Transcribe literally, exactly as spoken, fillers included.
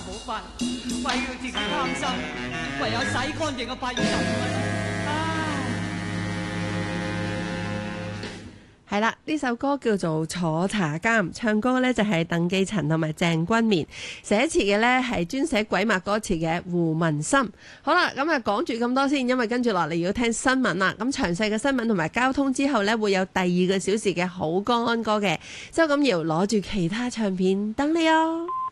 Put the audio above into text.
冇法，為要自己貪心，唯有洗乾淨個肺就係啦，呢首歌叫做《坐茶監》，唱歌呢就係鄧寄塵同埋鄭君綿，寫詞嘅呢係專寫鬼馬歌詞嘅胡文森。好啦，咁啊講住咁多先，因為跟住落嚟要聽新聞啦。咁詳細嘅新聞同埋交通之後呢，會有第二個小時嘅好歌安歌嘅。周錦堯攞住其他唱片等你哦。